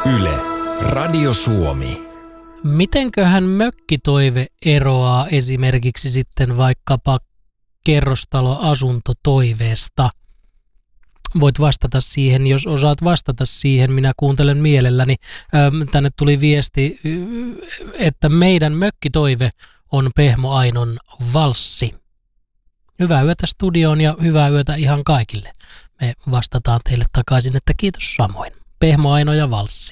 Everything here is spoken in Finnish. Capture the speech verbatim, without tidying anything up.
Yle, Radio Suomi. Mitenköhän mökkitoive eroaa esimerkiksi sitten vaikkapa kerrostaloasuntotoiveesta? Voit vastata siihen, jos osaat vastata siihen. Minä kuuntelen mielelläni. Tänne tuli viesti, että meidän mökkitoive on Pehmo Ainon valssi. Hyvää yötä studioon ja hyvää yötä ihan kaikille. Me vastataan teille takaisin, että kiitos samoin. Pehmo Aino ja valssi.